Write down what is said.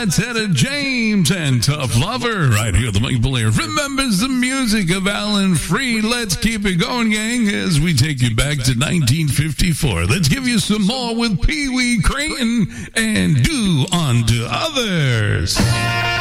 that's Etta James and Tough Lover right here. The Maple Air remembers the music of Alan Freed. Let's keep it going, gang, as we take you back to 1954. Let's give you some more with Pee Wee Crayton and Do Unto Others.